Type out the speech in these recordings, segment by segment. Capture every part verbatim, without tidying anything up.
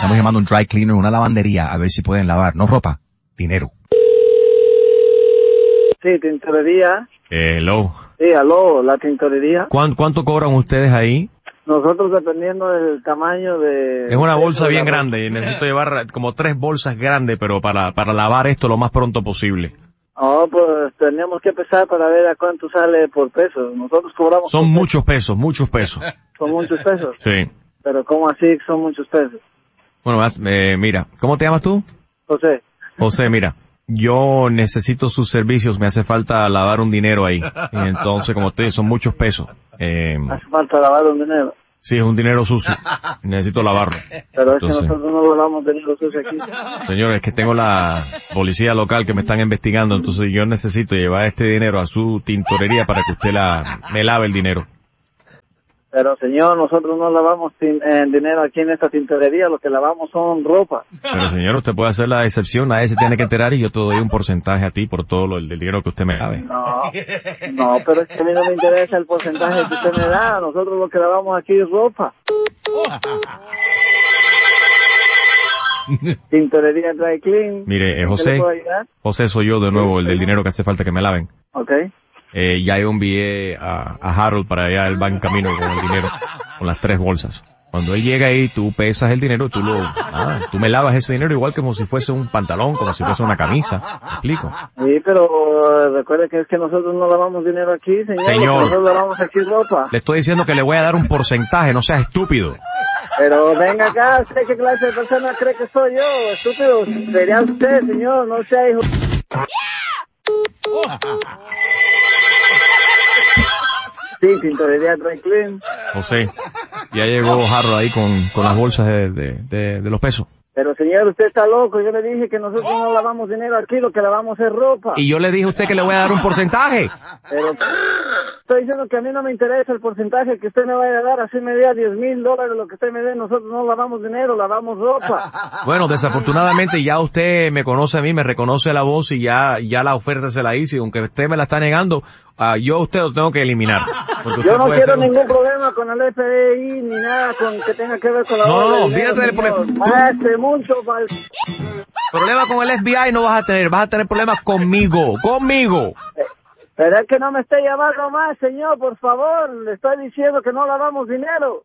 Estamos llamando a un dry cleaner, una lavandería, a ver si pueden lavar, no ropa, dinero. Sí, tintorería. Hello. Sí, aló, la tintorería. ¿Cuánto, ¿Cuánto cobran ustedes ahí? Nosotros dependiendo del tamaño de... Es una bolsa bien la... grande y necesito llevar como tres bolsas grandes, pero para, para lavar esto lo más pronto posible. Oh, pues tenemos que empezar para ver a cuánto sale por peso. Nosotros cobramos... Son muchos pesos, muchos pesos. Son muchos pesos. Sí. Pero ¿cómo así son muchos pesos? Bueno, eh, mira, ¿cómo te llamas tú? José. José, mira, yo necesito sus servicios, me hace falta lavar un dinero ahí. Y entonces, como te digo, son muchos pesos. Eh, Hace falta lavar un dinero. Sí, es un dinero sucio. Necesito lavarlo. Pero es Entonces, que nosotros no lavamos dinero sucio aquí. Señores, es que tengo la policía local que me están investigando, entonces yo necesito llevar este dinero a su tintorería para que usted la, me lave el dinero. Pero señor, nosotros no lavamos tin, eh, dinero aquí en esta tintorería, lo que lavamos son ropa. Pero señor, usted puede hacer la excepción, nadie se tiene que enterar y yo te doy un porcentaje a ti por todo lo, el dinero que usted me lave. No, no, pero es que a mí no me interesa el porcentaje que usted me da, nosotros lo que lavamos aquí es ropa. Tintorería Dry Clean. Mire, eh, José, José soy yo de nuevo, el del dinero que hace falta que me laven. Okay. Eh, ya yo envié a, a Harold para allá, él va en camino con el dinero, con las tres bolsas. Cuando él llega ahí, tú pesas el dinero, tú lo, ah, tú me lavas ese dinero igual como si fuese un pantalón, como si fuese una camisa. ¿Me explico? Sí, pero uh, recuerde que es que nosotros no lavamos dinero aquí, señor. Señor, nosotros lavamos aquí ropa. Le estoy diciendo que le voy a dar un porcentaje, no seas estúpido. Pero venga acá, ¿usted qué clase de persona cree que soy yo? Estúpido, sería usted, señor, no sea hijo... Sí, tintorería Dry Clean. José, ya llegó Harold ahí con, con las bolsas de, de, de, de los pesos. Pero señor, usted está loco, yo le dije que nosotros no lavamos dinero aquí, lo que lavamos es ropa. Y yo le dije a usted que le voy a dar un porcentaje. Pero estoy diciendo que a mí no me interesa el porcentaje que usted me vaya a dar, así me dé diez mil dólares lo que usted me dé, nosotros no lavamos dinero, lavamos ropa. Bueno, desafortunadamente ya usted me conoce a mí, me reconoce la voz y ya ya la oferta se la hice, y aunque usted me la está negando, uh, yo a usted lo tengo que eliminar. Yo no quiero ningún un... problema con el F B I ni nada con que tenga que ver con la... No, no, no, olvídate del problema. Hace mucho mal... Problema con el F B I no vas a tener, vas a tener problemas conmigo, conmigo. Eh. Pero es que no me esté llamando más, señor, por favor. Le estoy diciendo que no lavamos dinero.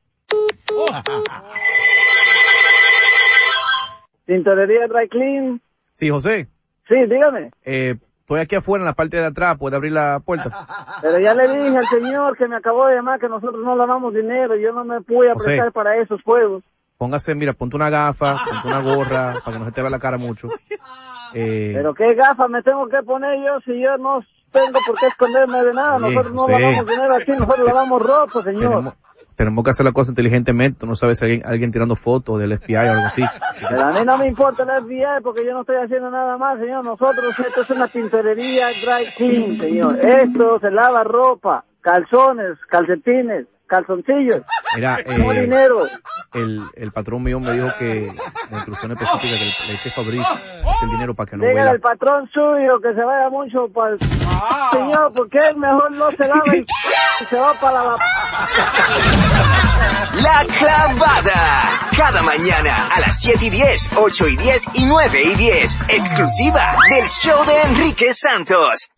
Tintorería Dry Clean. Sí, José. Sí, dígame. Eh, estoy aquí afuera en la parte de atrás, ¿puede abrir la puerta? Pero ya le dije al señor que me acabó de llamar que nosotros no lavamos dinero. Yo no me pude José, prestar para esos juegos. Póngase, mira, ponte una gafa, ponte una gorra, para que no se te vea la cara mucho. Eh... Pero qué gafa me tengo que poner yo si yo no tengo por qué esconderme de nada. Oye, nosotros no José, lavamos dinero aquí, nosotros lavamos ropa, señor. Tenemos, tenemos que hacer la cosa inteligentemente. Tú no sabes si alguien, alguien tirando fotos del F B I o algo así. Pero a mí no me importa el F B I porque yo no estoy haciendo nada más, señor. Nosotros, esto es una tintorería Dry Clean, señor. Esto se lava ropa, calzones, calcetines, calzoncillos. Mira, no eh, dinero. El, el patrón mío me dijo que la instrucción específica que le dice Fabricio es el dinero para que no Dígale huela. al patrón suyo que se vaya mucho para el... Ah. Señor, porque él mejor no se lava y se va para la... La Clavada. Cada mañana a las siete y diez, ocho y diez y nueve y diez. Exclusiva del show de Enrique Santos.